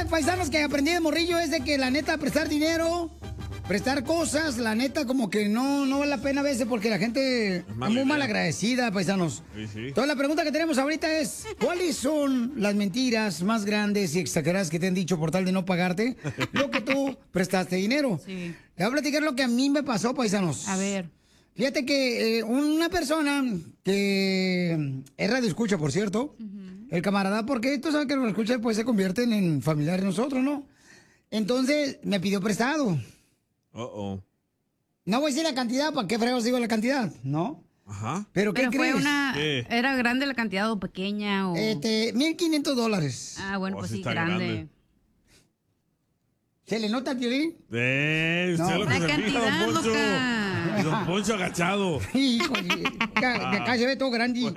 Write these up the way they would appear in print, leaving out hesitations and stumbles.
cosa, paisanos, que aprendí de morrillo es de que la neta prestar dinero, prestar cosas, la neta como que no vale la pena a veces porque la gente es muy mal agradecida, paisanos. Sí, sí. Entonces la pregunta que tenemos ahorita es, ¿cuáles son las mentiras más grandes y exageradas que te han dicho por tal de no pagarte lo que tú prestaste dinero? Sí. Le voy a platicar lo que a mí me pasó, paisanos. A ver. Fíjate que una persona que es radioescucha, por cierto, el camarada, porque tú sabes que los escuchas pues se convierten en familiares de nosotros, ¿no? Entonces me pidió prestado. Uh-oh. No voy a decir la cantidad, ¿para qué fregos digo la cantidad? ¿No? Ajá. ¿Pero qué Pero fue crees? ¿Qué? ¿Era grande la cantidad o pequeña? O... $1,500. Ah, bueno, Oh, pues sí sí, está grande. grande. ¿Se le nota el violín? Usted No. lo que La se fija, cantidad, don Poncho. loca. Y don Poncho agachado. Híjole, de acá se ve todo grande.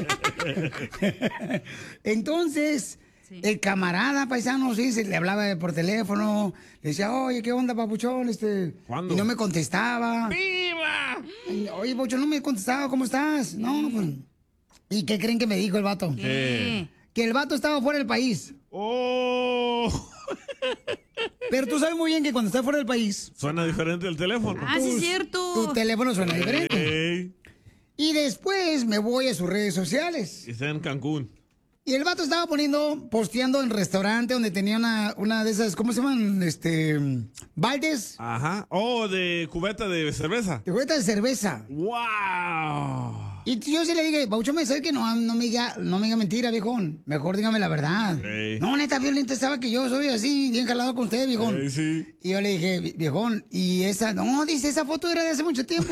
Entonces, Sí. el camarada paisano, sí, se le hablaba por teléfono, le decía, oye, ¿qué onda, papuchón? ¿Cuándo? Y no me contestaba. ¡Viva! Oye, papuchón, no me contestaba, ¿cómo estás? No, pues. ¿Y qué creen que me dijo el vato? ¿Qué? Que el vato estaba fuera del país. ¡Oh! Pero tú sabes muy bien que cuando estás fuera del país, Suena diferente el teléfono. Ah, sí, es cierto. tu teléfono suena diferente. Ey. Y después me voy a sus redes sociales. Y está en Cancún. Y el vato estaba posteando en restaurante donde tenía una de esas, ¿cómo se llaman? Baldes Ajá. Oh, de cubeta de cerveza. de cubeta de cerveza. ¡Wow! Y yo sí le dije, Baucho, me sabe que no me diga mentira, viejón. Mejor dígame la verdad. Ey. No, neta, violento, estaba que yo soy así, bien jalado con usted, viejón. Ey, sí. Y yo le dije, viejón, y esa, no, dice, esa foto era de hace mucho tiempo.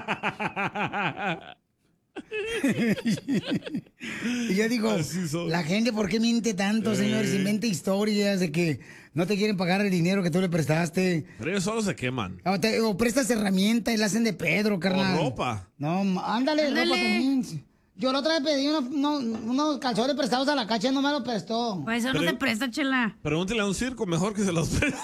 Y yo digo, Así son. la gente, ¿por qué miente tanto, señores? Inventa historias de que no te quieren pagar el dinero que tú le prestaste. Pero ellos solo se queman. O prestas herramientas y la hacen de Pedro, carnal. O ropa. No, ándale, ropa también. Yo la otra vez pedí unos calzones prestados a la cacha y no me los prestó. Pues eso no Pero- se presta, chela. Pregúntele a un circo, mejor que se los preste.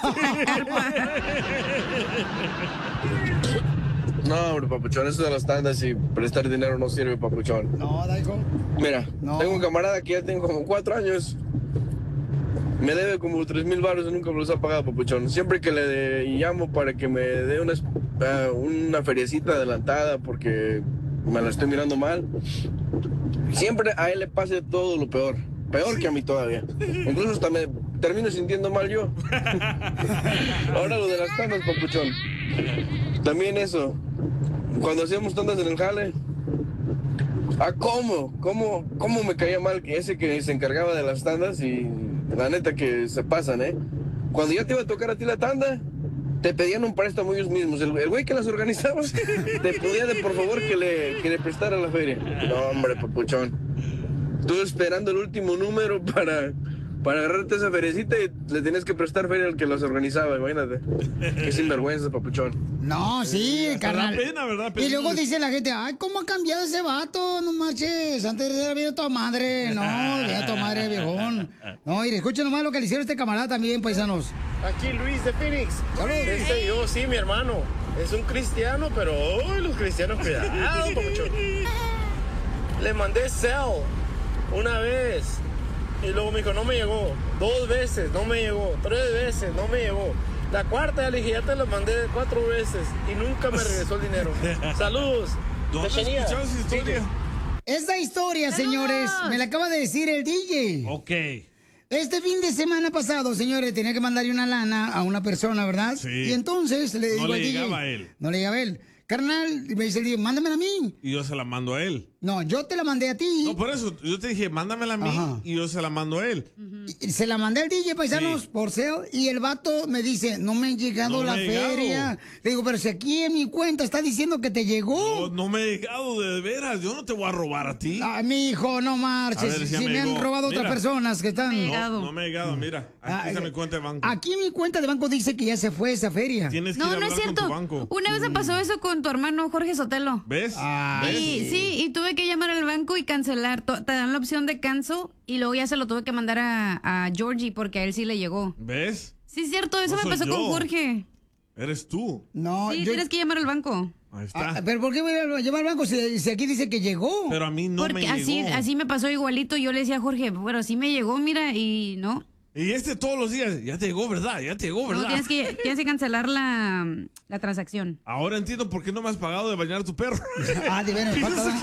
No, hombre, papuchón, eso de las tandas y prestar dinero no sirve, papuchón. No, Daigo. Mira, No. tengo un camarada que ya tengo como 4 años. Me debe como 3,000 baros y nunca me los ha pagado, papuchón. Siempre que le llamo para que me dé una feriecita adelantada porque me la estoy mirando mal, siempre a él le pasa todo lo peor. Peor que a mí todavía. Incluso hasta me termino sintiendo mal yo. Ahora lo de las tandas, papuchón. También eso. Cuando hacíamos tandas en el jale. ¿Cómo me caía mal que ese que se encargaba de las tandas? Y la neta que se pasan, ¿eh? Cuando ya te iba a tocar a ti la tanda, te pedían un préstamo ellos mismos. El güey que las organizaba te pedía de por favor que le prestara la feria. No, hombre, papuchón. Tú esperando el último número para agarrarte esa feriecita y le tienes que prestar feria al que las organizaba, imagínate. Qué sinvergüenza, papuchón. No, sí, carnal. Da pena, ¿verdad? Y luego dice la gente, ay, ¿cómo ha cambiado ese vato? No marches, antes era bien a tu madre. No, bien a tu madre, viejón. No, y escuchen nomás lo que le hicieron a este camarada también, paisanos. Aquí Luis de Phoenix. Yo, sí, mi hermano. Es un cristiano, pero uy, los cristianos, cuidado, papuchón. Le mandé Cell una vez. Y luego me dijo, no me llegó. 2 veces, no me llegó. 3 veces, no me llegó. La cuarta ya le dije, ya te la mandé 4 veces. Y nunca me regresó el dinero. Saludos. ¿Dónde has Cachanilla. escuchado esa historia? Esta historia, señores, me la acaba de decir el DJ. Ok. Este fin de semana pasado, señores, tenía que mandarle una lana a una persona, ¿verdad? Sí. Y entonces le digo No le al DJ, llegaba a él. No le llegaba a él. Carnal, y me dice el DJ, mándamela a mí. Y yo se la mando a él. No, yo te la mandé a ti. No, por eso, yo te dije, mándamela a mí Ajá. y yo se la mando a él. Y se la mandé al DJ, paisanos, Sí. por Cell, y el vato me dice, no me ha llegado No la me ha llegado. feria. Le digo, pero si aquí en mi cuenta está diciendo que te llegó. No me he llegado de veras, yo no te voy a robar a ti. Ah, mi hijo, no A marches. ver, ya Si me me han llegó. robado otras Mira. personas que están... No me he llegado, mira, aquí está mi cuenta de banco. Aquí en mi cuenta de banco dice que ya se fue esa feria. Tienes que No, ir a no es hablar con tu cierto. banco. Una vez me pasó eso con tu hermano Jorge Sotelo. ¿Ves? Y sí, y tuve que llamar al banco y cancelar. Te dan la opción de cancel y luego ya se lo tuve que mandar a Georgie porque a él sí le llegó. ¿Ves? Sí, es cierto, eso No me soy pasó yo. con Jorge. Eres tú. No, Sí, tienes que llamar al banco. Ahí está. pero ¿por qué voy a llevar al banco si aquí dice que llegó? Pero a mí no Porque me así, llegó. así me pasó igualito. Yo le decía a Jorge, bueno, sí me llegó, mira, y no. Y todos los días, ya te llegó, ¿verdad? Ya te llegó, ¿verdad? No, tienes que cancelar la transacción. Ahora entiendo por qué no me has pagado de bañar a tu perro. De veras,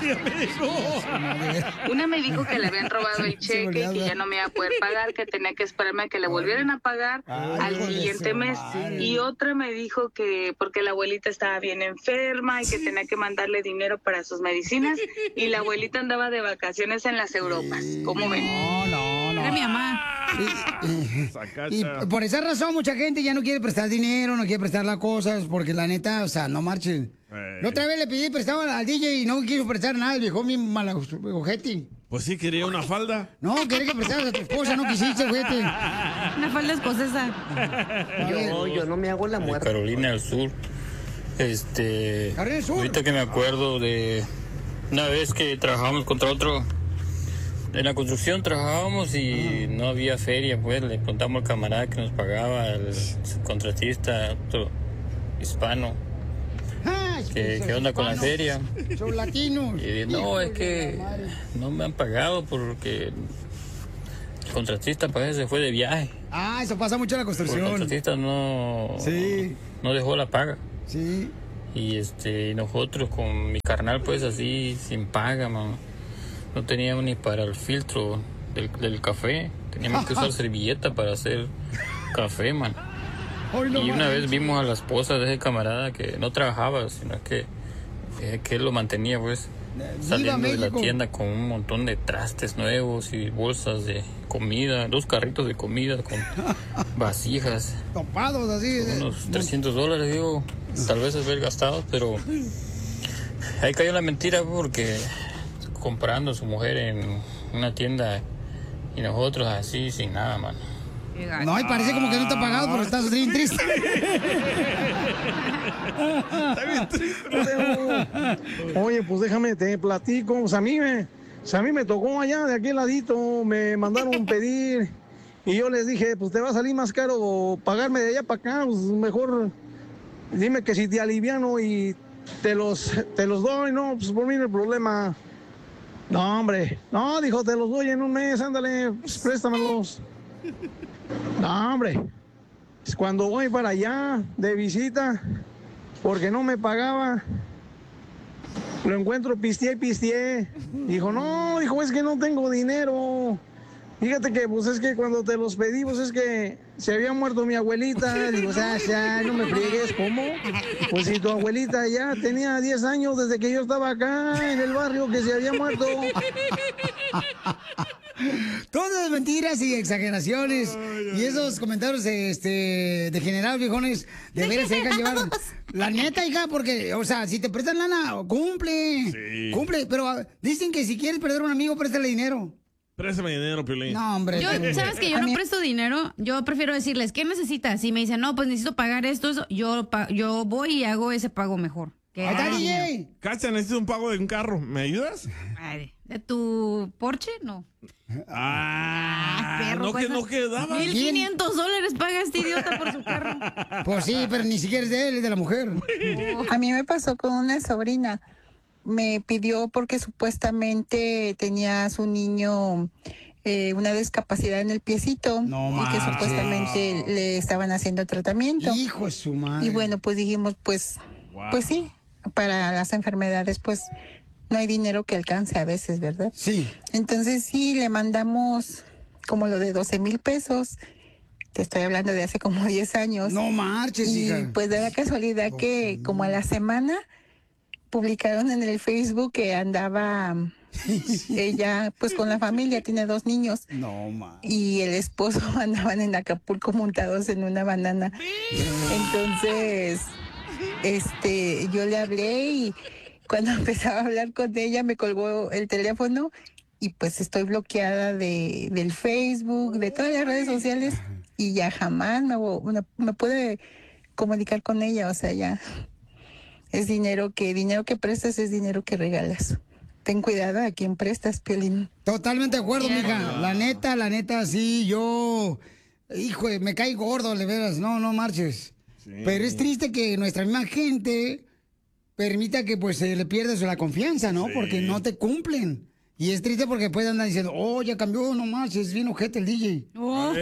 Una me dijo que le habían robado el cheque y que ya no me iba a poder pagar, que tenía que esperarme a que le volvieran a pagar al siguiente mes. Y otra me dijo que porque la abuelita estaba bien enferma y que tenía que mandarle dinero para sus medicinas y la abuelita andaba de vacaciones en las Europas. ¿Cómo ven? No. Era mi mamá. Y por esa razón mucha gente ya no quiere prestar dinero, no quiere prestar las cosas, porque la neta, o sea, no marchen. La otra vez le pedí prestado al DJ y no quiso prestar nada, el viejo mi malojete. Pues sí, quería una falda. No, quería que prestaras a tu esposa, no quisiste, ojete. Una falda escocesa. Yo no me hago la muerte. Carolina del Sur. Ahorita que me acuerdo de una vez que trabajamos contra otro. En la construcción trabajábamos y no había feria, pues le preguntamos al camarada que nos pagaba, el contratista, otro hispano, ¿qué onda con la feria? Son latinos. Y no, es que no me han pagado porque el contratista parece que se fue de viaje. Eso pasa mucho en la construcción. El contratista no dejó la paga. Sí. Y nosotros con mi carnal pues así sin paga, man. No teníamos ni para el filtro del café. Teníamos que usar servilleta para hacer café, man. Y una vez vimos a la esposa de ese camarada que no trabajaba, sino que él lo mantenía, pues, saliendo de la tienda con un montón de trastes nuevos y bolsas de comida, 2 carritos de comida con vasijas. Topados así. Unos $300, digo, tal vez haber gastado, pero ahí cayó la mentira porque... comprando a su mujer en una tienda y nosotros así sin nada, mano. No, y parece como que no te ha pagado, pero estás bien triste. Está bien triste. Oye, pues déjame, te platico. O sea, a mí me tocó allá de aquel ladito, me mandaron pedir y yo les dije, pues te va a salir más caro pagarme de allá para acá, pues mejor dime que si te aliviano y te los doy, no, pues por mí no hay problema. No, hombre. No, dijo, te los doy en un mes, ándale, pues préstamelos. No, hombre. Pues cuando voy para allá de visita, porque no me pagaba, lo encuentro pisteé. Dijo, no, es que no tengo dinero. Fíjate que, pues es que cuando te los pedí, pues es que se había muerto mi abuelita. Digo, ya, no me friegues, ¿cómo? Pues si tu abuelita ya tenía 10 años desde que yo estaba acá en el barrio que se había muerto. Todas mentiras y exageraciones. Y esos comentarios degenerados, viejones, de veras se dejan llevar. La neta, hija, porque, o sea, si te prestan lana, cumple. Sí. Cumple, pero dicen que si quieres perder a un amigo, préstale dinero. Préstame dinero, Piolín. No, hombre. ¿Sabes que yo no presto dinero? Yo prefiero decirles, ¿qué necesitas? Si me dicen, no, pues necesito pagar esto, yo voy y hago ese pago mejor. Ahí está, DJ. Cacha, necesito un pago de un carro. ¿Me ayudas? Ay, ¿de tu Porsche? No. Perro, no, pues, que no quedaba. $1,500 paga este idiota por su carro. Pues sí, pero ni siquiera es de él, es de la mujer. A mí me pasó con una sobrina. Me pidió porque supuestamente tenía a su niño una discapacidad en el piecito. No, y que supuestamente le estaban haciendo tratamiento. Hijo de su madre. Y bueno, pues dijimos, pues sí, para las enfermedades, pues no hay dinero que alcance a veces, ¿verdad? Sí. Entonces sí, le mandamos como lo de 12,000 pesos. Te estoy hablando de hace como 10 años. No marches, hija. Y pues da la casualidad que como a la semana publicaron en el Facebook que andaba ella pues con la familia, tiene 2 niños. No, ma. Y el esposo andaban en Acapulco montados en una banana. Entonces, yo le hablé y cuando empezaba a hablar con ella me colgó el teléfono y pues estoy bloqueada del Facebook, de todas las redes sociales y ya jamás me pude comunicar con ella, o sea, ya. Es dinero que prestas es dinero que regalas. Ten cuidado a quien prestas, Piolín. Totalmente de acuerdo, mija. La neta, sí, yo... Hijo, me cae gordo, de veras. No marches. Sí. Pero es triste que nuestra misma gente permita que pues se le pierda la confianza, ¿no? Sí. Porque no te cumplen. Y es triste porque después andan diciendo, oh, ya cambió, no manches, es bien ojete el DJ. Oh.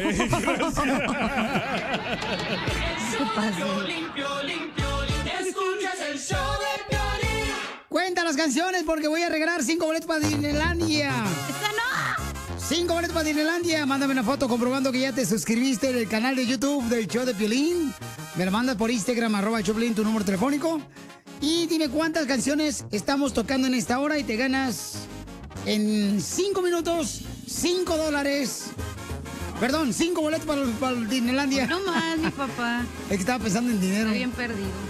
Escuchas el show de Piolín. Cuenta las canciones porque voy a regalar 5 boletos para Disneylandia. ¡Esa no! 5 boletos para Disneylandia. Mándame una foto comprobando que ya te suscribiste en el canal de YouTube del show de Piolín. Me lo mandas por Instagram, @Choplin, tu número telefónico. Y dime cuántas canciones estamos tocando en esta hora y te ganas en 5 minutos $5. Perdón, 5 boletos para Disneylandia. No más, mi papá. Es que estaba pensando en dinero. Está bien perdido.